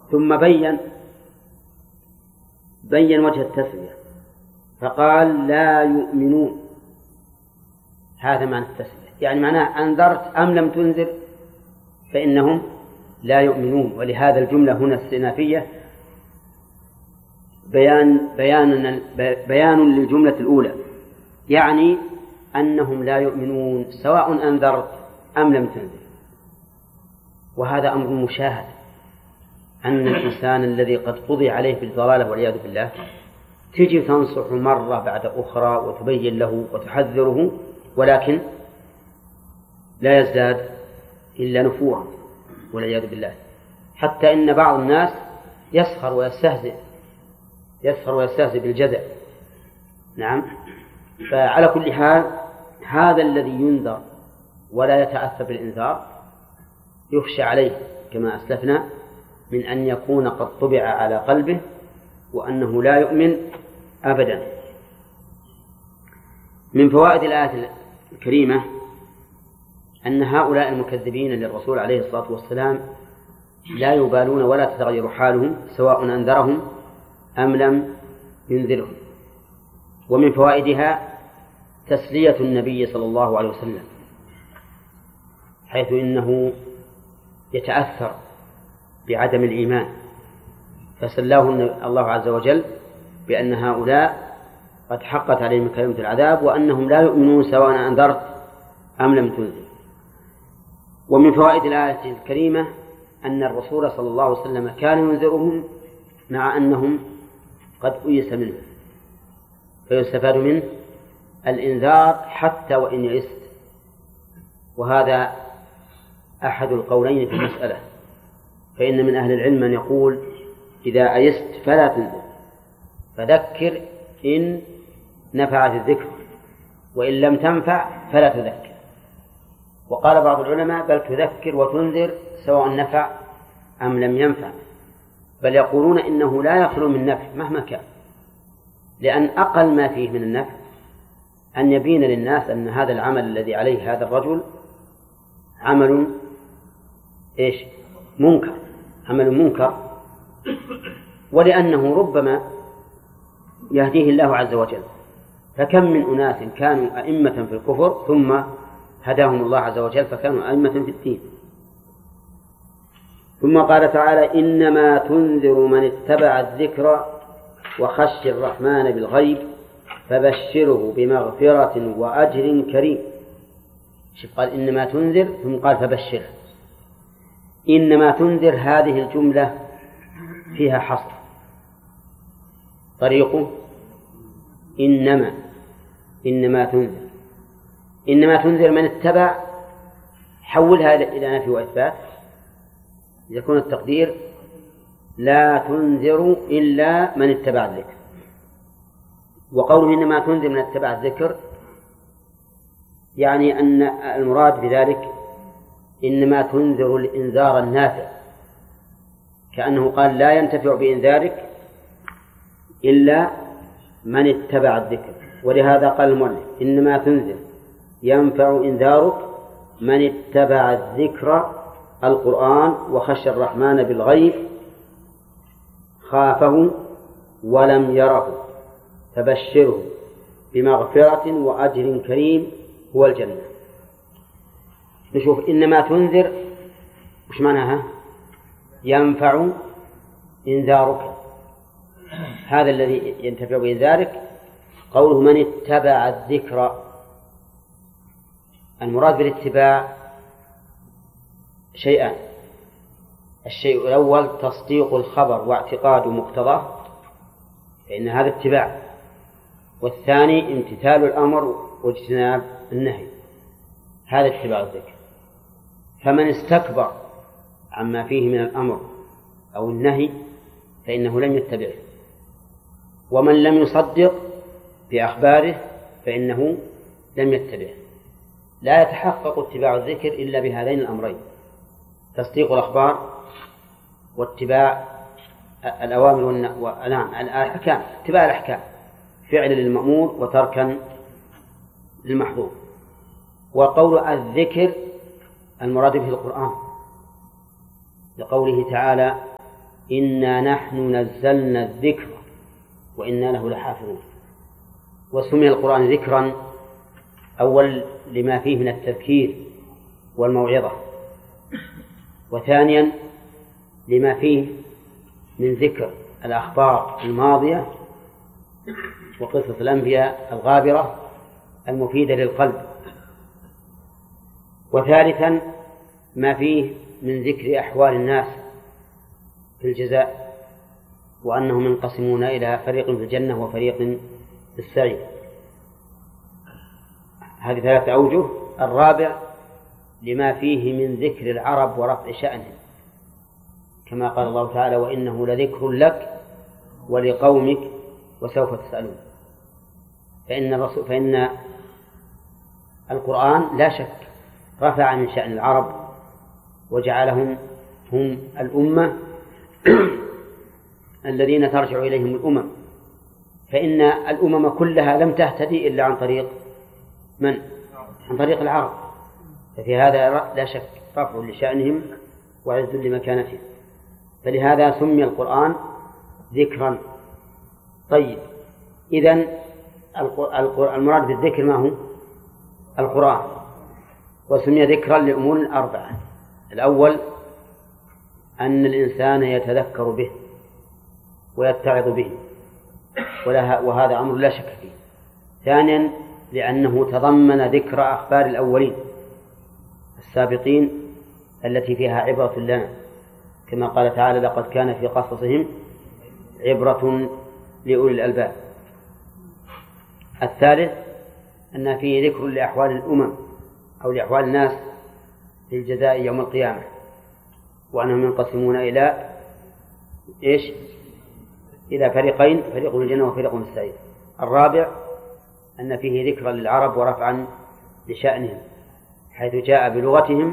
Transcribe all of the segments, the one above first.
ثم بين وجه التسوية فقال لا يؤمنون. هذا معنى التسوية، يعني معناه أنذرت أم لم تنذر فإنهم لا يؤمنون. ولهذا الجملة هنا السنافية بيان للجملة الأولى، يعني أنهم لا يؤمنون سواء أنذرت أم لم تنذر. وهذا أمر مشاهد، أن الإنسان الذي قد قضي عليه بالضلالة والعياذ بالله تجي تنصح مرة بعد أخرى وتبين له وتحذره، ولكن لا يزداد إلا نفورا والعياذ بالله. حتى إن بعض الناس يسخر ويستهزئ بالجزع. نعم. فعلى كل حال هذا الذي ينذر ولا يتأثر بالإنذار يخشى عليه كما أسلفنا من أن يكون قد طبع على قلبه وأنه لا يؤمن أبدا. من فوائد الآية الكريمة أن هؤلاء المكذبين للرسول عليه الصلاة والسلام لا يبالون ولا تتغير حالهم سواء أنذرهم أم لم ينذرهم. ومن فوائدها تسلية النبي صلى الله عليه وسلم، حيث إنه يتأثر بعدم الإيمان، فسلاه الله عز وجل بأن هؤلاء قد حقت عليهم كلمة العذاب وأنهم لا يؤمنون سواء أنذرت أم لم تنذر. ومن فوائد الآية الكريمة أن الرسول صلى الله عليه وسلم كان ينذرهم مع أنهم قد أيس منه، فيستفاد منه الإنذار حتى وإن يئست. وهذا أحد القولين في المسألة، فإن من أهل العلم من يقول إذا أيست فلا تنذر، فذكر إن نفعت الذكر، وإن لم تنفع فلا تذكر. وقال بعض العلماء بل تذكر وتنذر سواء نفع أم لم ينفع، بل يقولون إنه لا يخلو من نفع مهما كان، لأن أقل ما فيه من النفع أن يبين للناس أن هذا العمل الذي عليه هذا الرجل عمل منكر، عمل منكر، ولأنه ربما يهديه الله عز وجل. فكم من أناس كانوا أئمة في الكفر ثم هداهم الله عز وجل فكانوا أئمة في الدين. ثم قال تعالى إنما تنذر من اتبع الذكر وخشي الرحمن بالغيب فبشره بمغفرة وأجر كريم. قال إنما تنذر ثم قال فبشره. إنما تنذر هذه الجملة فيها حصر، طريقه إنما تنذر من اتبع، حولها إلى نفي وإثبات، يكون التقدير لا تنذر إلا من اتبع الذكر. وقوله إنما تنذر من اتبع الذكر يعني أن المراد بذلك إنما تنذر الإنذار النافع، كأنه قال لا ينتفع بإنذارك إلا من اتبع الذكر. ولهذا قال المؤلف إنما تنذر ينفع إنذارك من اتبع الذكر القرآن وخشى الرحمن بالغيب خافه ولم يره فبشره بمغفرة وأجر كريم هو الجنة. نشوف إنما تنذر وش معناها؟ ينفع إنذارك، هذا الذي ينتفع بإنذارك. قوله من اتبع الذكر، المراد بالاتباع شيئان: الشيء الأول تصديق الخبر واعتقاد مقتضاه فإن هذا اتباع، والثاني امتثال الأمر واجتناب النهي، هذا اتباع الذكر. فمن استكبر عما فيه من الأمر أو النهي فإنه لم يتبعه، ومن لم يصدق بأخباره فإنه لم يتبعه. لا يتحقق اتباع الذكر إلا بهذين الأمرين: تصديق الأخبار واتباع الأوامر الأحكام، اتباع الأحكام، فعل للمأمور وتركا للمحظور. وقول الذكر المراد به القرآن، لقوله تعالى إنا نحن نزلنا الذكر وإنا له لحافظون. وسمي القرآن ذكرا أول لما فيه من التذكير والموعظة، وثانيا لما فيه من ذكر الأخبار الماضية وقصص الأنبياء الغابرة المفيدة للقلب، وثالثا ما فيه من ذكر أحوال الناس في الجزاء وأنهم ينقسمون إلى فريق في الجنة وفريق في السعير. هذه 3 أوجه. الرابع لما فيه من ذكر العرب ورفع شأنهم، كما قال الله تعالى وإنه لذكر لك ولقومك وسوف تسألون. فإن القرآن لا شك رفع من شأن العرب وجعلهم هم الأمة الذين ترجع إليهم الأمم، فإن الأمم كلها لم تهتدي إلا عن طريق من؟ عن طريق العرب، ففي هذا لا شك رفع لشأنهم وعز لمكانتهم، فلهذا سمي القرآن ذكرا. طيب، إذن المراد بالذكر ما هو؟ القرآن، وسمي ذكرا لأمور 4. الأول أن الإنسان يتذكر به ويتعظ به، وهذا أمر لا شك فيه. ثانيا لأنه تضمن ذكر أخبار الأولين السابقين التي فيها عبرة لنا، كما قال تعالى لقد كان في قصصهم عبرة لأولي الألباب. الثالث أن فيه ذكر لأحوال الأمم أو لأحوال الناس في الجزاء يوم القيامة، وأنهم ينقسمون إلى إيش؟ إلى فريقين، فريق في الجنة وفريق في السعير. الرابع أن فيه ذكرا للعرب ورفعا لشأنهم، حيث جاء بلغتهم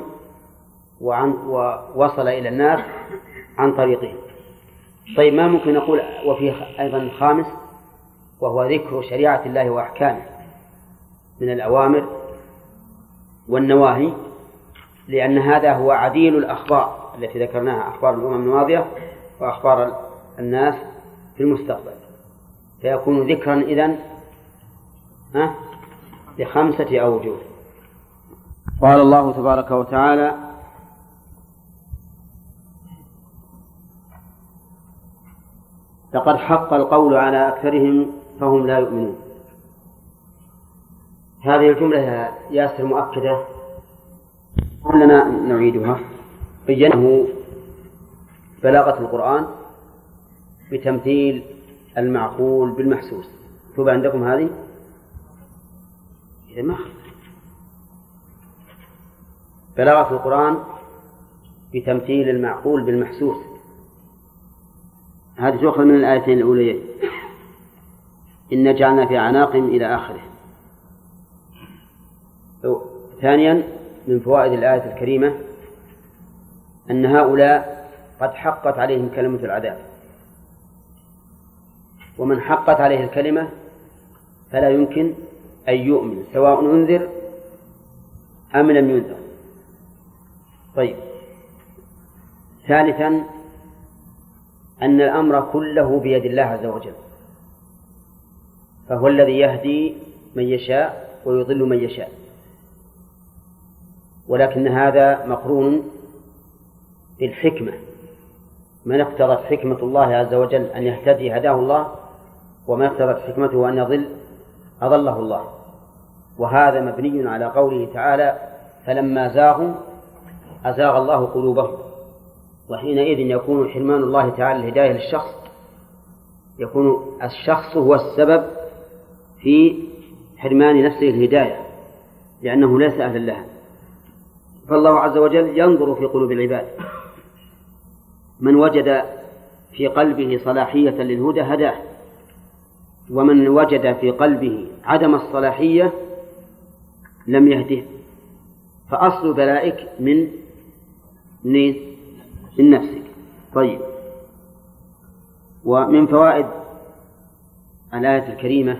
ووصل إلى الناس عن طريقهم. طيب، ما ممكن نقول وفيه أيضا الخامس وهو ذكر شريعة الله وأحكامه من الأوامر والنواهي، لأن هذا هو عديل الأخبار التي ذكرناها، أخبار الأمم الماضية وأخبار الناس في المستقبل، فيكون ذكرا إذن ل5 أوجه. قال الله تبارك وتعالى لقد حق القول على أكثرهم فهم لا يؤمنون. هذه الجملة يا ياسر مؤكدة، لنا نعيدها. بينه بلاغة القرآن بتمثيل المعقول بالمحسوس. مكتوبة عندكم هذه؟ إذا ما بلاغة القرآن بتمثيل المعقول بالمحسوس، هذه تؤخذ من الآيتين الأوليين، إن جعلنا في أعناقهم إلى آخره. ثانيا من فوائد الآية الكريمة أن هؤلاء قد حقت عليهم كلمة العذاب، ومن حقت عليه الكلمة فلا يمكن أن يؤمن سواء أنذر أم لم ينذر. طيب، ثالثا أن الأمر كله بيد الله عز وجل، فهو الذي يهدي من يشاء ويضل من يشاء، ولكن هذا مقرون بالحكمة. من اقتضت حكمة الله عز وجل أن يهتدي هداه الله، وما اقتضت حكمته أن يضل أضله الله. وهذا مبني على قوله تعالى فلما زاغوا أزاغ الله قلوبهم، وحينئذ يكون حرمان الله تعالى الهداية للشخص، يكون الشخص هو السبب في حرمان نفسه الهداية، لأنه ليس أهلا لها. فالله عز وجل ينظر في قلوب العباد، من وجد في قلبه صلاحية للهدى هداه، ومن وجد في قلبه عدم الصلاحية لم يهده. فأصل بلائك من نفسك. طيب، ومن فوائد الآية الكريمة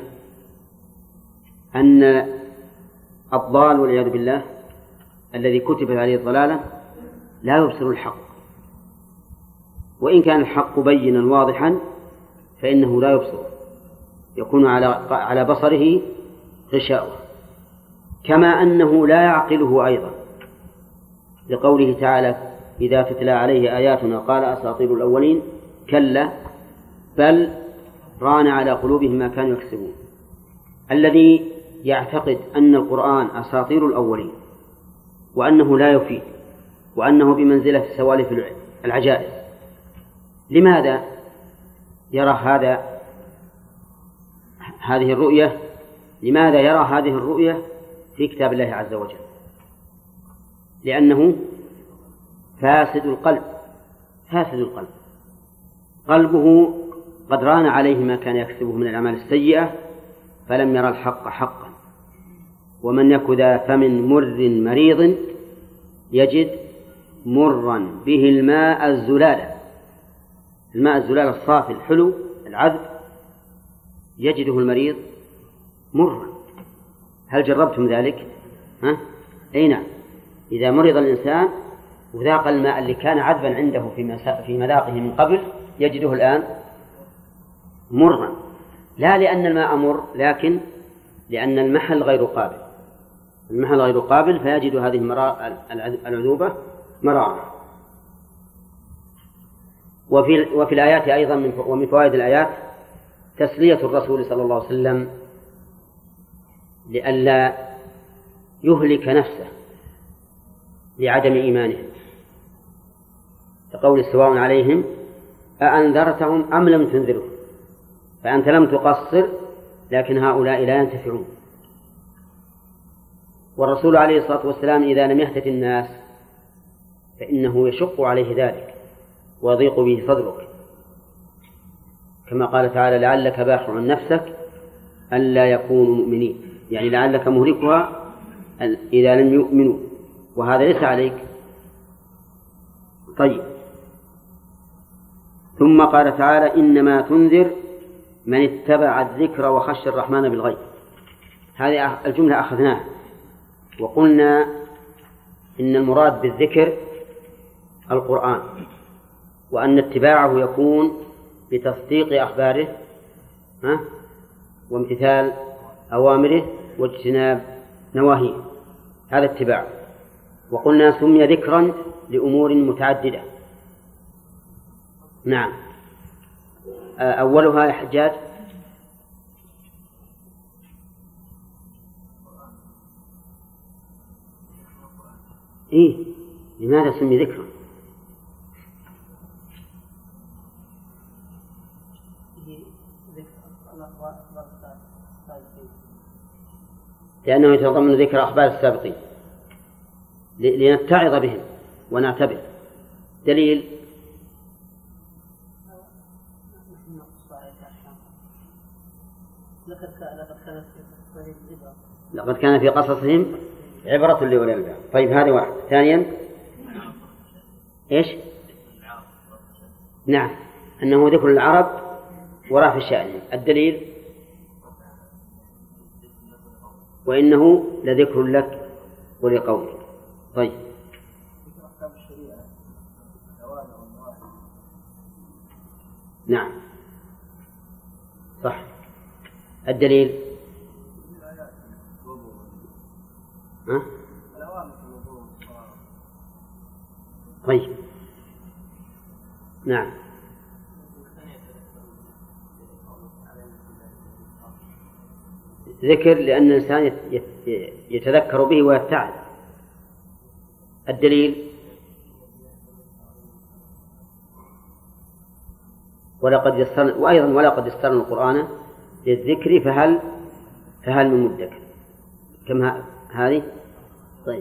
أن الضال والعياذ بالله الذي كتبت عليه الضلالة لا يبصر الحق، وإن كان الحق بينا واضحا فإنه لا يبصر، يكون على بصره غشاوة، كما أنه لا يعقله أيضا، لقوله تعالى إذا تتلى عليه آياتنا قال أساطير الأولين، كلا بل ران على قلوبهم ما كانوا يكسبون. الذي يعتقد أن القرآن أساطير الأولين وأنه لا يفيد وأنه بمنزلة سوالف العجائز، لماذا يرى هذه الرؤية؟ لماذا يرى هذه الرؤية في كتاب الله عز وجل؟ لأنه فاسد القلب، قلبه قد ران عليه ما كان يكسبه من الأعمال السيئة فلم يرى الحق حقا. ومن يك ذا فم مر مريض يجد مرا به الماء الزلال الصافي الحلو العذب يجده المريض مرا. هل جربتم ذلك؟ أي نعم، إذا مرض الإنسان وذاق الماء اللي كان عذبا عنده في مذاقه من قبل يجده الآن مرا، لا لأن الماء مر، لكن لأن المحل غير قابل، فيجد هذه العذوبة مرارة. وفي الآيات أيضا ومن فوائد الآيات تسلية الرسول صلى الله عليه وسلم لئلا يهلك نفسه لعدم إيمانهم، كقول سواء عليهم أأنذرتهم أم لم تنذرهم، فأنت لم تقصر لكن هؤلاء لا ينتفعون. والرسول عليه الصلاة والسلام إذا لم يهتد الناس فإنه يشق عليه ذلك ويضيق به صدرك، كما قال تعالى لعلك باخع نفسك ألا يكونوا مؤمنين، يعني لعلك مهلكها إذا لم يؤمنوا، وهذا ليس عليك. طيب، ثم قال تعالى إنما تنذر من اتبع الذكر وخشى الرحمن بالغيب. هذه الجملة أخذناها وقلنا إن المراد بالذكر القرآن، وأن اتباعه يكون بتصديق أخباره وامتثال أوامره واجتناب نواهيه، هذا اتباع. وقلنا سمي ذكرا لأمور متعددة. نعم، أولها يا حجاج لماذا سمي ذكرا؟ لأنه يتضمن ذكر أخبار السابقين لنتعظ بهم ونعتبر. دليل لقد كان في قصصهم عبرة لأولي الألباب. طيب، هذه واحد. ثانيا إيش؟ نعم، أنه ذكر العرب ورفع شأنهم. الدليل وإنه لذكر لك ولقومك. طيب، نعم صح. الدليل طيب، نعم ذكر لأن الإنسان يتذكر به ويتعظ. الدليل ولقد يسرنا القرآن للذكر فهل من مدكر، كم هذه. طيب،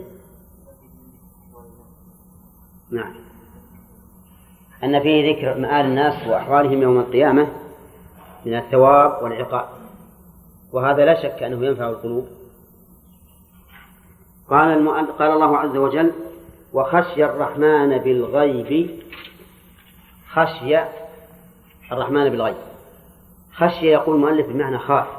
نعم، أن فيه ذكر مآل الناس وأحوالهم يوم القيامة من الثواب والعقاب، وهذا لا شك أنه ينفع القلوب. قال الله عز وجل وخشي الرحمن بالغيب. خشي الرحمن بالغيب، خشي يقول المؤلف بمعنى خاف،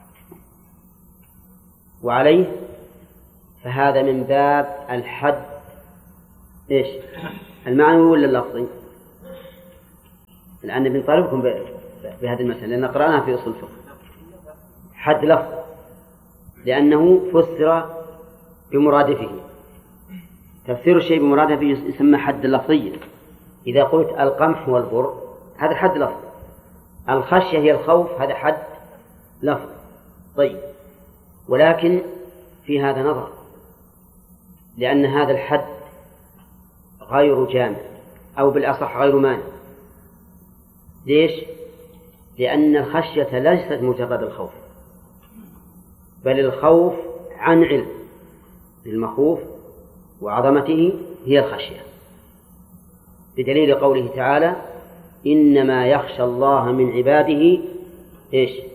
وعليه فهذا من باب الحد إيش المعنوي ولا اللفظي؟ الآن بنطالبكم بهذه المسألة لأن قرأناها في أصول الفقه. حد لفظ لأنه فسر بمرادفه. تفسير الشيء بمرادفه يسمى حد لفظيا. إذا قلت القمح والبر هذا حد لفظ. الخشية هي الخوف، هذا حد لفظ. طيب، ولكن في هذا نظر، لأن هذا الحد غير جامع، أو بالأصح غير مانع. ليش؟ لأن الخشية ليست مجرد الخوف، بل الخوف عن علم. المخوف وعظمته هي الخشية، بدليل قوله تعالى: إنما يخشى الله من عباده إيش؟